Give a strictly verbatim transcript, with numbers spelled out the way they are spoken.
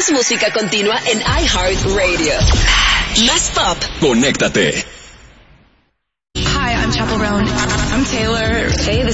Más música continua en iHeartRadio. Más pop. Conéctate. Hi, I'm Chappell Roan. I'm Taylor. Hey, this